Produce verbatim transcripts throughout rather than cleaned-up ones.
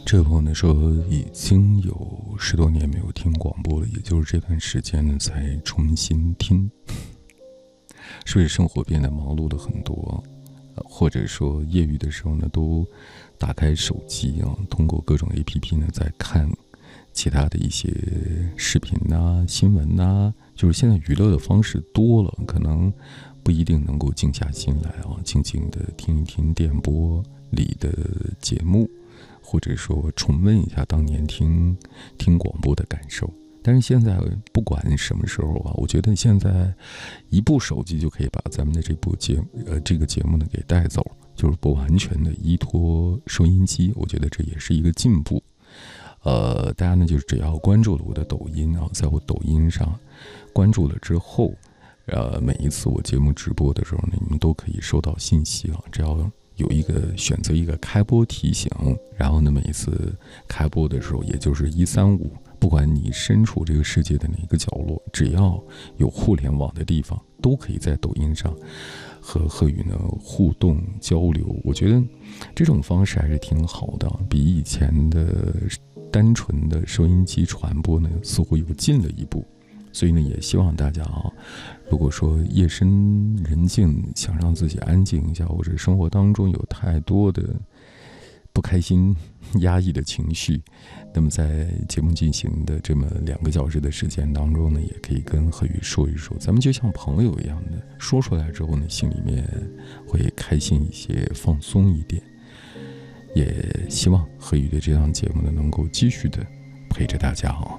这位朋友呢说，已经有十多年没有听广播了，也就是这段时间呢才重新听，是不是生活变得忙碌了很多？呃，或者说业余的时候呢，都打开手机啊，通过各种 A P P 呢在看其他的一些视频呐、新闻呐，就是现在娱乐的方式多了，可能不一定能够静下心来啊，静静的听一听电波里的节目。或者说重温一下当年听听广播的感受，但是现在不管什么时候啊，我觉得现在一部手机就可以把咱们的这部节呃这个节目呢给带走，就是不完全的依托收音机，我觉得这也是一个进步。呃，大家呢就是只要关注了我的抖音啊，在我抖音上关注了之后，呃，每一次我节目直播的时候呢，你们都可以收到信息啊，只要有一个选择一个开播提醒，然后呢，每一次开播的时候，也就是一三五，不管你身处这个世界的哪个角落，只要有互联网的地方，都可以在抖音上和贺宇呢互动交流。我觉得这种方式还是挺好的，比以前的单纯的收音机传播呢，似乎又进了一步。所以呢，也希望大家啊，如果说夜深人静，想让自己安静一下，或者生活当中有太多的不开心、压抑的情绪，那么在节目进行的这么两个小时的时间当中呢，也可以跟贺宇说一说，咱们就像朋友一样的说出来之后呢，心里面会开心一些，放松一点。也希望贺宇的这档节目呢，能够继续的陪着大家啊。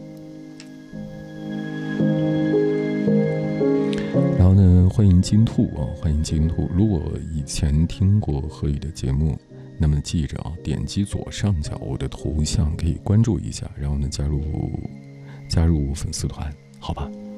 然后呢，欢迎金兔啊，欢迎金兔。如果以前听过贺宇的节目，那么记着啊，点击左上角我的头像可以关注一下，然后呢加入加入粉丝团，好吧？